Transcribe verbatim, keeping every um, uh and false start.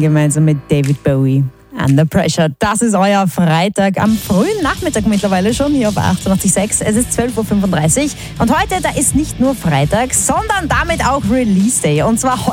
gemeinsam mit David Bowie. Under Pressure, das ist euer Freitag am frühen Nachmittag mittlerweile schon hier auf achtundachtzig Komma sechs. Es ist zwölf Uhr fünfunddreißig und heute, da ist nicht nur Freitag, sondern damit auch Release Day. Und zwar